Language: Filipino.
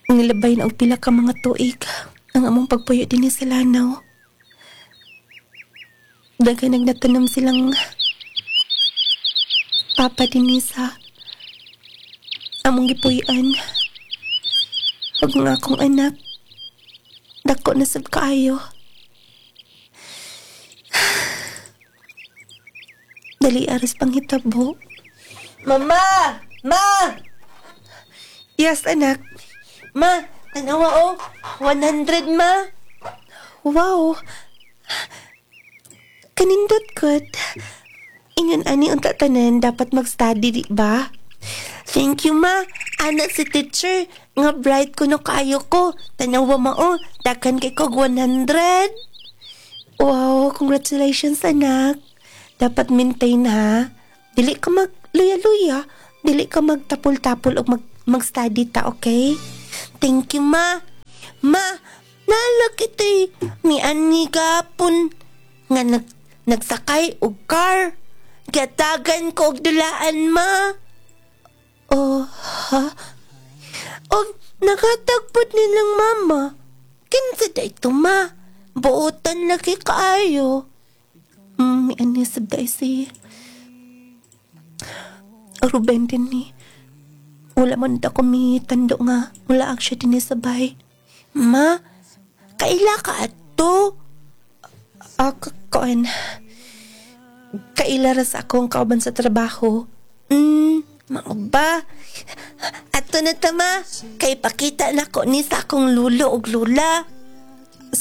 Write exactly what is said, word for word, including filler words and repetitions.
Nilabay na og pila ka mga tuig ang among pagpuyo dinhi sa lanaw. Daghan nagnatanong silang papa dinhi sa among gipuy-an. Ug nga akong anak, dako na sab kaayo. Dali aras panghitabo. Mama! Ma! Yes, anak. Ma! Tanawa o! one hundred, ma! Wow! Kanindot kot. Ingon ani unta tanan dapat mag-study, di ba? Thank you, ma! Anak si teacher. Nga bright ko no kaayo ko. Tanawa ma o! Dakan kay kog one hundred! Wow! Congratulations, anak. Dapat maintain, ha? Dili ka mag-luya-luya. Dili ka magtapol-tapol o mag- mag-study ta, okay? Thank you, ma! Ma! Nalak ito'y ni Ani gapon nga nag, nagsakay og car. Gatagan ko og dulaan, ma! Oh, ha? Og nakatagpot nilang mama. Kinsa da ito, ma? Buotan lagi kaayo. Hmm, may anisab da si Ruben din ni. Wala man da ko may tando nga. Wala ak siya din sa bahay. Ma, kaila ka ato? Ako, koen. Kailaras akong kauban sa trabaho. Hmm, mao ba? Ato na tama. Kay pakita na ko ni sa akong lulo og lula.